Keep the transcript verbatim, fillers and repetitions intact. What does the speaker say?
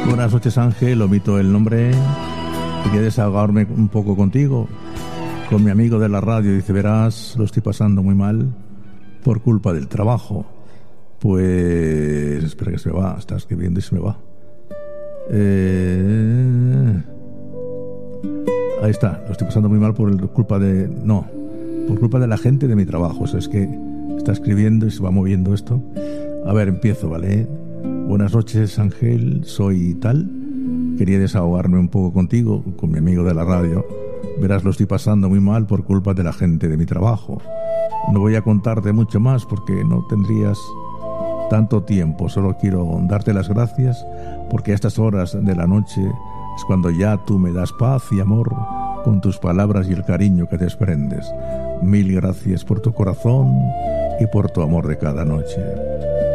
Buenas noches, Ángel, omito el nombre. Quería desahogarme un poco contigo, con mi amigo de la radio. Dice, verás, lo estoy pasando muy mal por culpa del trabajo. Pues... espera que se me va, está escribiendo y se me va. Eh... Ahí está, lo estoy pasando muy mal por culpa de... No, por culpa de la gente de mi trabajo. O sea, es que está escribiendo y se va moviendo esto. A ver, empiezo, ¿vale? Buenas noches, Ángel, soy tal. Quería desahogarme un poco contigo, con mi amigo de la radio. Verás, lo estoy pasando muy mal por culpa de la gente de mi trabajo. No voy a contarte mucho más porque no tendrías tanto tiempo. Solo quiero darte las gracias porque a estas horas de la noche es cuando ya tú me das paz y amor con tus palabras y el cariño que desprendes. Mil gracias por tu corazón y por tu amor de cada noche.